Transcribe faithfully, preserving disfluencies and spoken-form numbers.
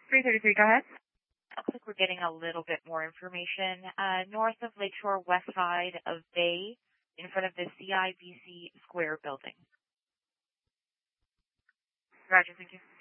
three thirty-three, go ahead. Looks like we're getting a little bit more information. Uh, north of Lakeshore, west side of Bay, in front of the C I B C Square building. Roger, thank you.